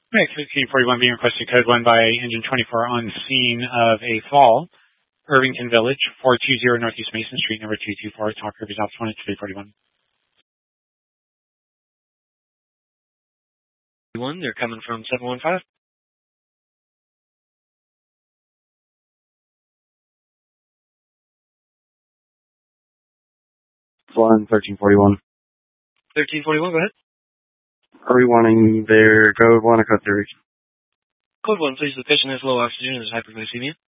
Right, 1541 being requested code 1 by engine 24 on scene of a fall. Irvington Village, 420 Northeast Mason Street, number 224. Talk Rivers Alps 1 at 341. They're coming from 715. 1341. 1341, go ahead. Are we wanting their code 1 or code 3? Code 1, please. The patient has low oxygen and is hyperglycemia.